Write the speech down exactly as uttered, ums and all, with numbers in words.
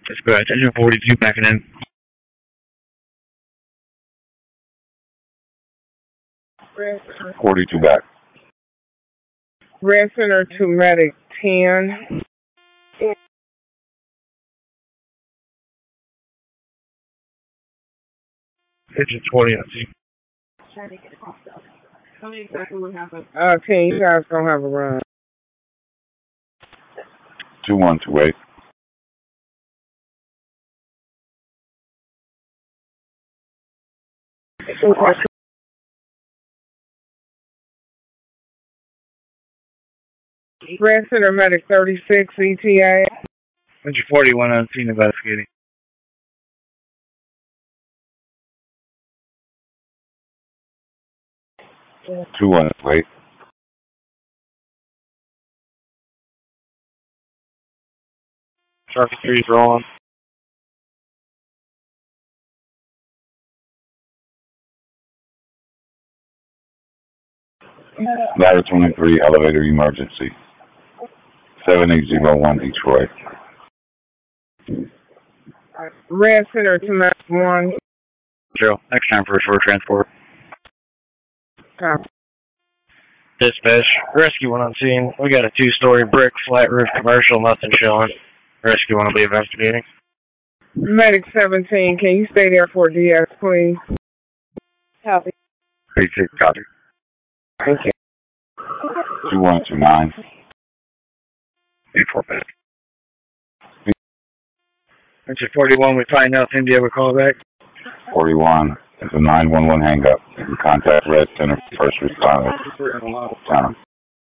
That's good. Attention forty-two backing in. forty-two back. Red Center to Medic ten. Attention twenty on scene. Tell me exactly what happened. Uh, ten, you guys don't have a run. two one two eight. Red Center Medic thirty-six E T A. Attention forty-one on scene investigating. two one two eight. Sharky three's rolling. Ladder twenty-three, elevator emergency. seven eight zero one Detroit. Red Center to Medic one. Zero. Next time for a short transport. Copy. Dispatch. Rescue one on scene. We got a two-story brick, flat roof commercial, nothing showing. Rescue one will be investigating. Medic seventeen, can you stay there for D S, please? Copy. eighty-six, copy. Thank you. two one two nine. eight four back. Attention forty-one, we find out India will call back. forty-one. It's a nine one one hang up. You can contact Red Center first responder. Town.